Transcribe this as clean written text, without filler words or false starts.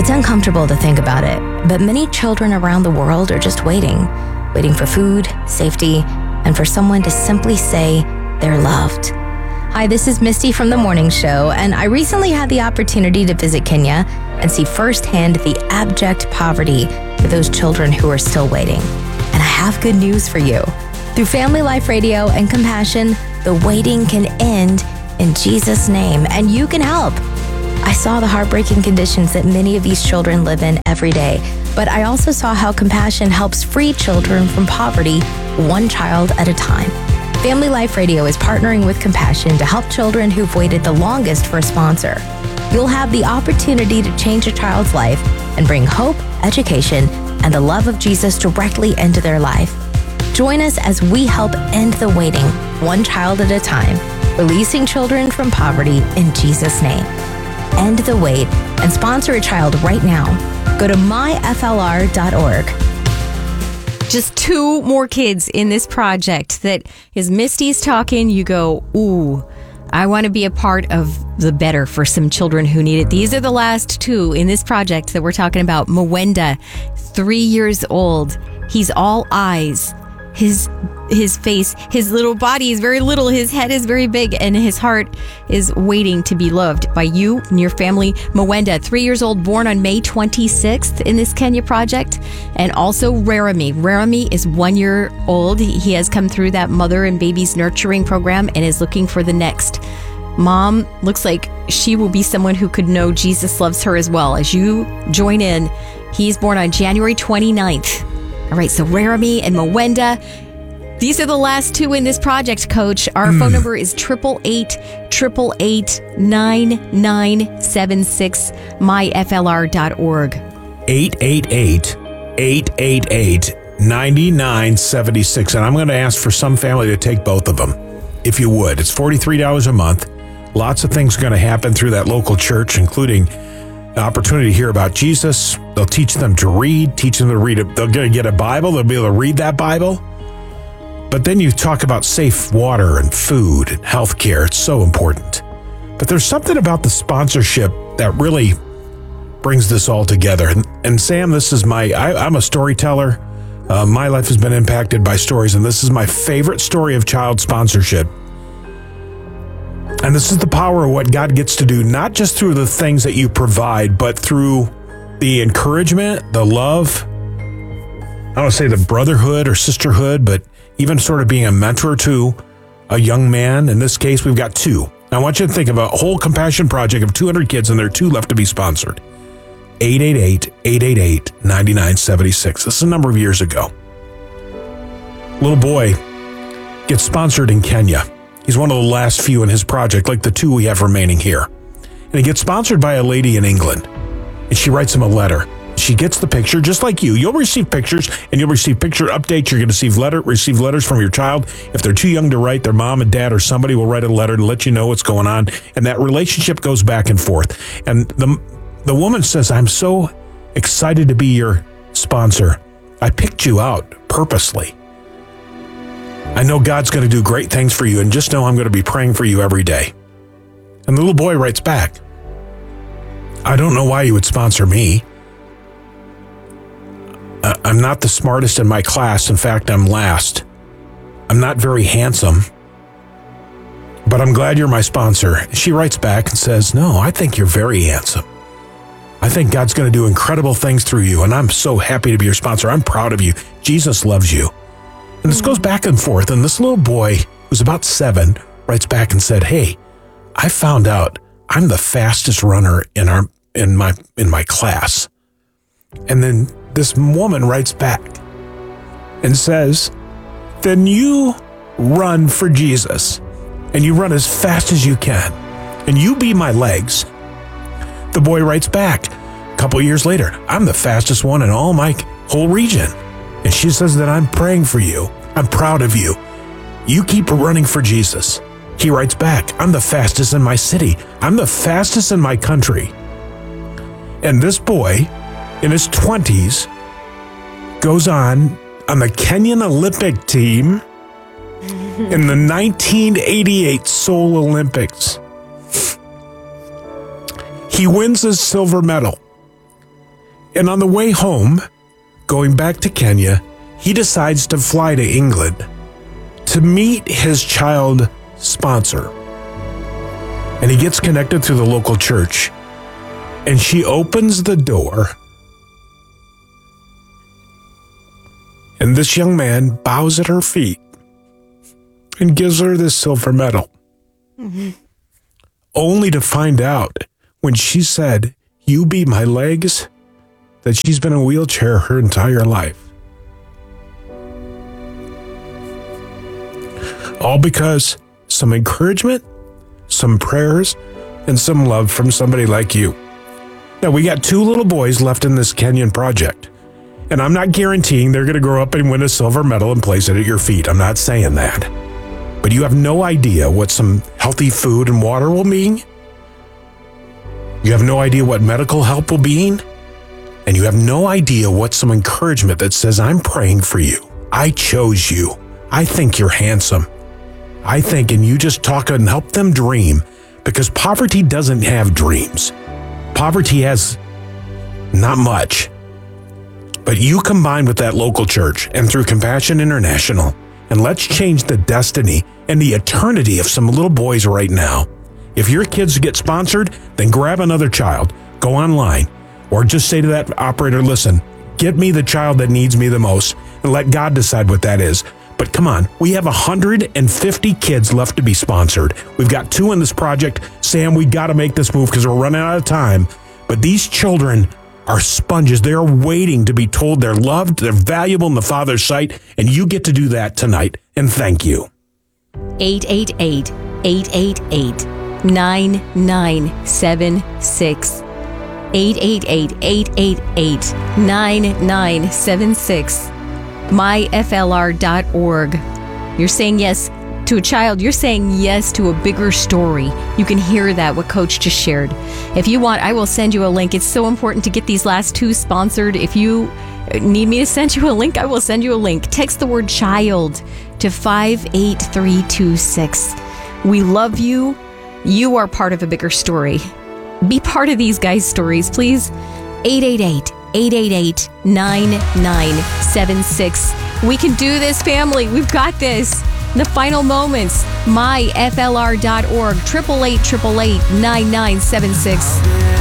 It's uncomfortable to think about it, but many children around the world are just waiting for food, safety, and for someone to simply say they're loved. Hi, this is Misty from The Morning Show, and I recently had the opportunity to visit Kenya and see firsthand the abject poverty for those children who are still waiting. And I have good news for you. Through Family Life Radio and Compassion, the waiting can end in Jesus' name, and you can help. I saw the heartbreaking conditions that many of these children live in every day, but I also saw how Compassion helps free children from poverty, one child at a time. Family Life Radio is partnering with Compassion to help children who've waited the longest for a sponsor. You'll have the opportunity to change a child's life and bring hope, education, and the love of Jesus directly into their life. Join us as we help end the waiting, one child at a time, releasing children from poverty in Jesus' name. End the wait and sponsor a child right now. Go to myflr.org. Just 2 more kids in this project that as Misty's talking, you go, ooh, I want to be a part of the better for some children who need it. These are the last 2 in this project that we're talking about. Mwenda, 3 years old. He's all eyes. His face, his little body is very little, his head is very big, and his heart is waiting to be loved by you and your family. Mwenda, 3 years old, born on May 26th in this Kenya project. And also Rarami. Rarami is 1 year old. He has come through that mother and baby's nurturing program and is looking for the next. Mom looks like she will be someone who could know Jesus loves her as well. As you join in, he's born on January 29th. All right, so Rarami and Mwenda, these are the last 2 in this project, Coach. Our phone number is 888-888-9976, myflr.org. 888-888-9976. And I'm going to ask for some family to take both of them, if you would. It's $43 a month. Lots of things are going to happen through that local church, including the opportunity to hear about Jesus. They'll teach them to read, teach them to read. They're going to get a Bible. They'll be able to read that Bible. But then you talk about safe water and food and health care. It's so important. But there's something about the sponsorship that really brings this all together. And Sam, this is I'm a storyteller. My life has been impacted by stories, and this is my favorite story of child sponsorship. And this is the power of what God gets to do, not just through the things that you provide, but through the encouragement, the love. I don't want to say the brotherhood or sisterhood, but even sort of being a mentor to a young man. In this case, we've got 2. I want you to think of a whole compassion project of 200 kids, and there are 2 left to be sponsored. 888-888-9976. This is a number of years ago. Little boy gets sponsored in Kenya. He's one of the last few in his project, like the 2 we have remaining here. And he gets sponsored by a lady in England. And she writes him a letter. She gets the picture, just like you. You'll receive pictures, and you'll receive picture updates. You're going to receive letters from your child. If they're too young to write, their mom and dad or somebody will write a letter to let you know what's going on. And that relationship goes back and forth. And the woman says, I'm so excited to be your sponsor. I picked you out purposely. I know God's going to do great things for you, and just know I'm going to be praying for you every day. And the little boy writes back, I don't know why you would sponsor me. I'm not the smartest in my class. In fact, I'm last. I'm not very handsome, but I'm glad you're my sponsor. She writes back and says, no, I think you're very handsome. I think God's going to do incredible things through you, and I'm so happy to be your sponsor. I'm proud of you. Jesus loves you. And this goes back and forth, and this little boy, who's about 7, writes back and said, hey, I found out I'm the fastest runner in my class. And then this woman writes back and says, then you run for Jesus, and you run as fast as you can, and you be my legs. The boy writes back a couple years later, I'm the fastest one in all my whole region. And she says that I'm praying for you. I'm proud of you. You keep running for Jesus. He writes back, I'm the fastest in my city. I'm the fastest in my country. And this boy, in his 20s, goes on the Kenyan Olympic team in the 1988 Seoul Olympics. He wins a silver medal. And on the way home, going back to Kenya, he decides to fly to England to meet his child sponsor. And he gets connected through the local church. And she opens the door. And this young man bows at her feet and gives her this silver medal. Mm-hmm. Only to find out when she said, "You be my legs," that she's been in a wheelchair her entire life. All because some encouragement, some prayers, and some love from somebody like you. Now, we got 2 little boys left in this Kenyan project. And I'm not guaranteeing they're going to grow up and win a silver medal and place it at your feet. I'm not saying that. But you have no idea what some healthy food and water will mean. You have no idea what medical help will mean. And you have no idea what some encouragement that says, "I'm praying for you. I chose you. I think you're handsome. I think," and you just talk and help them dream, because poverty doesn't have dreams. Poverty has not much. But you combine with that local church and through Compassion International, and let's change the destiny and the eternity of some little boys right now. If your kids get sponsored, then grab another child, go online, or just say to that operator, "Listen, get me the child that needs me the most," and let God decide what that is. But come on, we have 150 kids left to be sponsored. We've got 2 in this project. Sam, we got to make this move because we're running out of time. But these children are sponges. They're waiting to be told they're loved, they're valuable in the Father's sight, and you get to do that tonight. And thank you. 888-888-9976. 888-888-9976. myflr.org. You're saying yes to a child. You're saying yes to a bigger story. You can hear that, what Coach just shared. If you want, I will send you a link. It's so important to get these last 2 sponsored. If you need me to send you a link, I will send you a link. Text the word child to 58326. We love you. You are part of a bigger story. Be part of these guys' stories, please. 888-888-9976. We can do this, family. We've got this. The final moments, myflr.org, 888-888-9976.